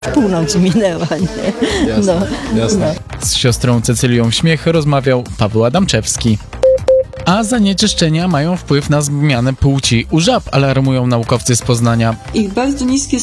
Północ minęła, nie? Jasne, jasne. Z siostrą Cecylią Śmiech rozmawiał Paweł Adamczewski. A zanieczyszczenia mają wpływ na zmianę płci u żab, alarmują naukowcy z Poznania. Ich bardzo niskie